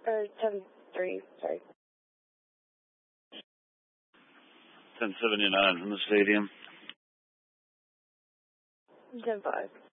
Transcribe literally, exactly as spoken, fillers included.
Or ten three, sorry. ten seventy-nine from the stadium. ten five.